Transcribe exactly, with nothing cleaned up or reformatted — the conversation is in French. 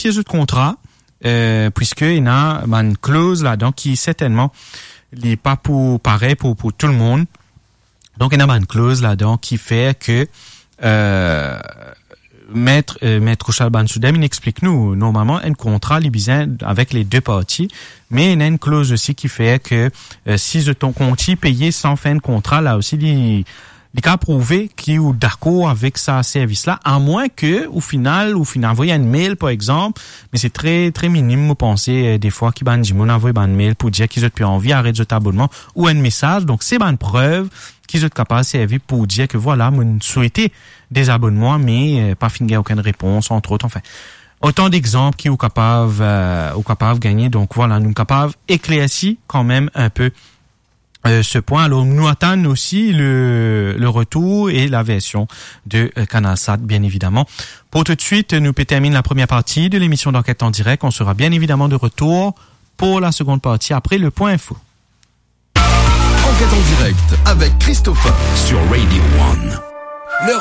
modifier ce contrat, euh, puisqu'il y a une clause là-dedans qui certainement n'est pas pour pareil pour, pour tout le monde. Donc, il y a une clause là-dedans qui fait que euh, Maître, euh, Maître Chalban Soudem, il explique nous, normalement, un contrat libyen avec les deux parties, mais il y a une clause aussi qui fait que euh, si ton compte payé sans fin de contrat, là aussi, il il a prouvé qu'il est d'accord avec sa service-là, à moins que, au final, au final, envoyer un mail, par exemple, mais c'est très, très minime, vous pensez, euh, des fois, qu'il ban dit, on envoie un mail pour dire qu'ils ont plus envie, arrête cet abonnement, ou un message. Donc, c'est une preuve qu'ils sont capables de servir pour dire que voilà, vous souhaitez des abonnements, mais euh, pas fini aucune réponse, entre autres. Enfin, autant d'exemples qui sont capables, euh, sont capables de gagner. Donc, voilà, nous sommes capables d'éclaircir quand même un peu Euh, ce point. Alors, nous attendons aussi le, le retour et la version de euh, CanalSat, bien évidemment. Pour tout de suite, nous terminons la première partie de l'émission d'Enquête en direct. On sera bien évidemment de retour pour la seconde partie après le point info. Enquête en direct avec Christopher sur Radio One.